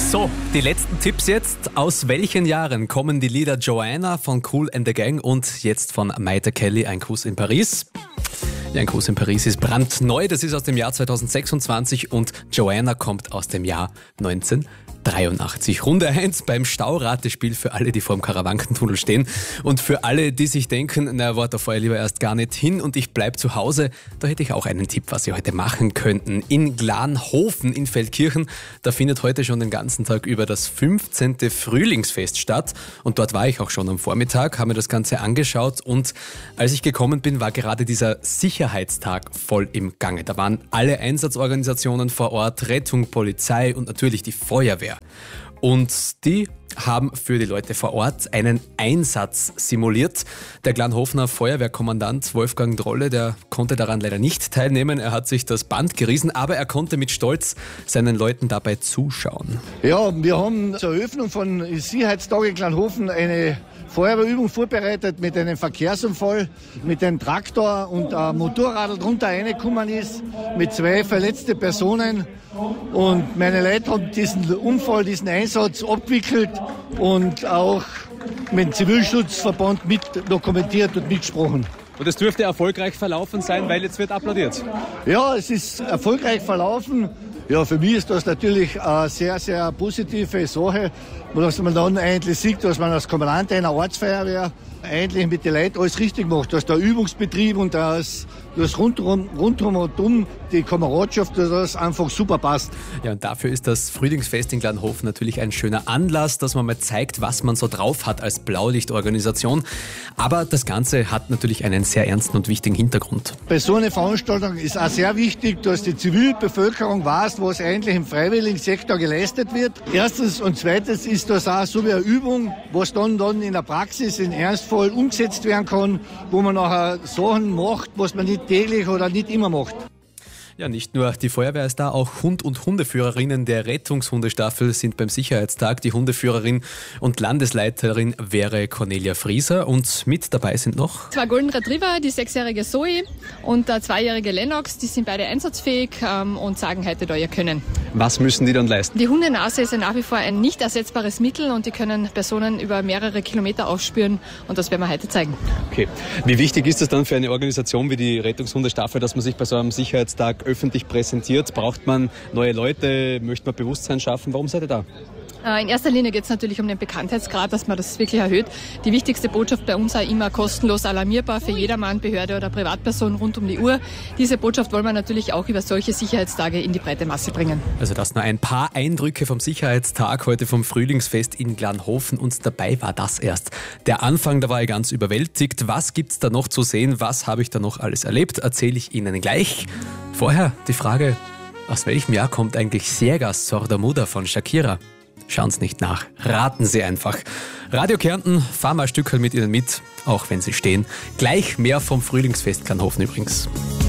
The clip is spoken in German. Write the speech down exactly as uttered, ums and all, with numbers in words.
So, die letzten Tipps jetzt. Aus welchen Jahren kommen die Lieder Joanna von Kool and the Gang und jetzt von Mayte Kelly, Ein Kuss in Paris? Ja, Ein Kuss in Paris ist brandneu, das ist aus dem Jahr zweitausendsechsundzwanzig und Joanna kommt aus dem Jahr neunzehnhundertdreiundachtzig. Runde eins beim Stauratespiel für alle, die vor dem Karawankentunnel stehen. Und für alle, die sich denken, na, warte, da fahr ich lieber erst gar nicht hin und ich bleib zu Hause, da hätte ich auch einen Tipp, was Sie heute machen könnten. In Glanhofen in Feldkirchen, da findet heute schon den ganzen Tag über das fünfzehnte Frühlingsfest statt. Und dort war ich auch schon am Vormittag, habe mir das Ganze angeschaut und als ich gekommen bin, war gerade dieser Sicherheitstag voll im Gange. Da waren alle Einsatzorganisationen vor Ort, Rettung, Polizei und natürlich die Feuerwehr. Und die haben für die Leute vor Ort einen Einsatz simuliert. Der Glanhofener Feuerwehrkommandant Wolfgang Drolle, der konnte daran leider nicht teilnehmen. Er hat sich das Band gerissen, aber er konnte mit Stolz seinen Leuten dabei zuschauen. Ja, wir haben zur Eröffnung von Sicherheitstage Glanhofen eine Feuerwehrübung vorbereitet mit einem Verkehrsunfall, mit einem Traktor und ein Motorrad drunter reingekommen ist, mit zwei verletzten Personen. Und meine Leute haben diesen Unfall, diesen Einsatz abgewickelt und auch mit dem Zivilschutzverband mit dokumentiert und mitgesprochen. Und es dürfte erfolgreich verlaufen sein, weil jetzt wird applaudiert. Ja, es ist erfolgreich verlaufen. Ja, für mich ist das natürlich eine sehr, sehr positive Sache, dass man dann eigentlich sieht, dass man als Kommandant einer Ortsfeuerwehr eigentlich mit den Leuten alles richtig macht, dass der Übungsbetrieb und das, das rundherum, rundherum und um die Kameradschaft, dass das einfach super passt. Ja, und dafür ist das Frühlingsfest in Glanhofen natürlich ein schöner Anlass, dass man mal zeigt, was man so drauf hat als Blaulichtorganisation. Aber das Ganze hat natürlich einen sehr ernsten und wichtigen Hintergrund. Bei so einer Veranstaltung ist auch sehr wichtig, dass die Zivilbevölkerung weiß, was eigentlich im freiwilligen Sektor geleistet wird. Erstens und zweitens ist das auch so wie eine Übung, was dann, dann in der Praxis in Ernstfall umgesetzt werden kann, wo man nachher Sachen macht, was man nicht täglich oder nicht immer macht. Ja, nicht nur die Feuerwehr ist da, auch Hund- und Hundeführerinnen der Rettungshundestaffel sind beim Sicherheitstag. Die Hundeführerin und Landesleiterin wäre Cornelia Frieser und mit dabei sind noch zwei Golden Retriever, die sechsjährige Zoe und der zweijährige Lennox. Die sind beide einsatzfähig ähm, und sagen heute da ihr Können. Was müssen die dann leisten? Die Hundenase ist ja nach wie vor ein nicht ersetzbares Mittel und die können Personen über mehrere Kilometer aufspüren und das werden wir heute zeigen. Okay. Wie wichtig ist es dann für eine Organisation wie die Rettungshundestaffel, dass man sich bei so einem Sicherheitstag öffentlich präsentiert? Braucht man neue Leute? Möchte man Bewusstsein schaffen? Warum seid ihr da? In erster Linie geht es natürlich um den Bekanntheitsgrad, dass man das wirklich erhöht. Die wichtigste Botschaft bei uns ist immer kostenlos alarmierbar für jedermann, Behörde oder Privatperson rund um die Uhr. Diese Botschaft wollen wir natürlich auch über solche Sicherheitstage in die breite Masse bringen. Also das nur ein paar Eindrücke vom Sicherheitstag heute vom Frühlingsfest in Glanhofen und dabei war das erst der Anfang, da war ich ganz überwältigt. Was gibt's da noch zu sehen? Was habe ich da noch alles erlebt? Erzähle ich Ihnen gleich. Vorher die Frage, aus welchem Jahr kommt eigentlich Ciegas Sorda-Muda von Shakira? Schauen Sie nicht nach, raten Sie einfach. Radio Kärnten, fahr mal ein Stückchen mit Ihnen mit, auch wenn Sie stehen. Gleich mehr vom Frühlingsfest Glanhofen übrigens.